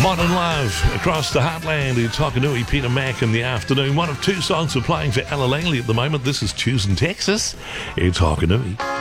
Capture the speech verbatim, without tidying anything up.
Modern Love across the heartland. It's Hokanui, Peter Mack in the afternoon. One of two songs we're playing for Ella Langley at the moment. This is Choosing Texas. It's Hokanui.